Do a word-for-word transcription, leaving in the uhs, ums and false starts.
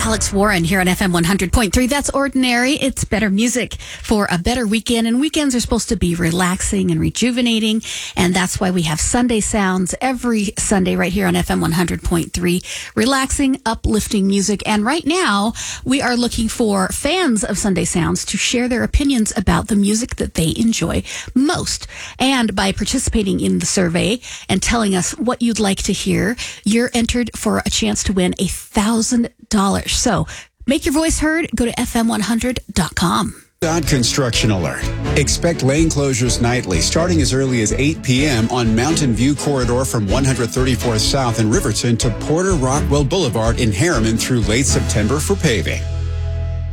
Alex Warren here on F M one hundred point three. That's Ordinary. It's better music for a better weekend. And weekends are supposed to be relaxing and rejuvenating. And that's why we have Sunday Sounds every Sunday right here on F M one hundred point three. Relaxing, uplifting music. And right now, we are looking for fans of Sunday Sounds to share their opinions about the music that they enjoy most. And by participating in the survey and telling us what you'd like to hear, you're entered for a chance to win a thousand dollars. So make your voice heard. Go to F M one hundred dot com. Dot construction alert. Expect lane closures nightly starting as early as eight p.m. on Mountain View Corridor from one thirty-fourth South in Riverton to Porter Rockwell Boulevard in Harriman through late September for paving.